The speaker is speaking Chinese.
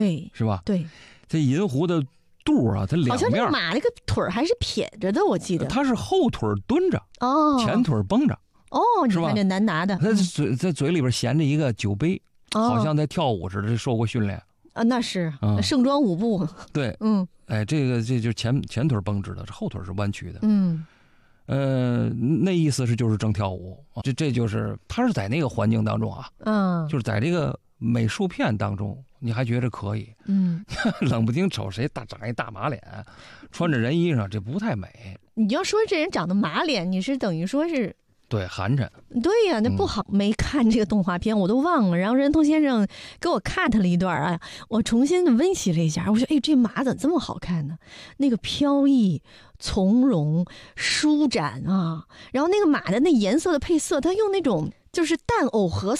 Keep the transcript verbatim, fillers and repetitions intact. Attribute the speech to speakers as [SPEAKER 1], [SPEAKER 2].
[SPEAKER 1] 对，
[SPEAKER 2] 是吧？
[SPEAKER 1] 对，
[SPEAKER 2] 这银狐的肚啊，它两面，
[SPEAKER 1] 好像这马那个腿还是撇着的，我记得。
[SPEAKER 2] 它是后腿蹲着，
[SPEAKER 1] 哦，
[SPEAKER 2] 前腿绷着。
[SPEAKER 1] 哦，你看这难拿的。
[SPEAKER 2] 它嘴在嘴里边衔着一个酒杯，
[SPEAKER 1] 哦、
[SPEAKER 2] 好像在跳舞似的，受过训练。
[SPEAKER 1] 啊，那是、
[SPEAKER 2] 嗯、
[SPEAKER 1] 盛装舞步。
[SPEAKER 2] 对，
[SPEAKER 1] 嗯，
[SPEAKER 2] 哎，这个这就是前前腿绷直的，这后腿是弯曲的。
[SPEAKER 1] 嗯，
[SPEAKER 2] 呃，那意思是就是正跳舞，这这就是他是在那个环境当中啊，
[SPEAKER 1] 嗯，
[SPEAKER 2] 就是在这个美术片当中，你还觉得可以，
[SPEAKER 1] 嗯，
[SPEAKER 2] 冷不丁瞅谁大长一大马脸，穿着人衣裳，这不太美。
[SPEAKER 1] 你要说这人长得马脸，你是等于说是。
[SPEAKER 2] 对，寒碜。
[SPEAKER 1] 对呀、啊，那不好、嗯，没看这个动画片，我都忘了。然后任通先生给我 cut 了一段啊，我重新的温习了一下。我说，哎，这马怎么这么好看呢？那个飘逸、从容、舒展啊，然后那个马的那颜色的配色，它用那种就是淡藕荷